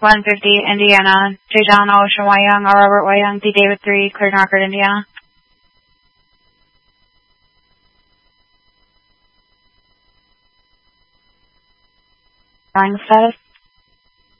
150, Indiana. J. John Ocean Y. Young, R. Robert Y. Young, D. David 3, Clear Concord, Indiana. Flying status.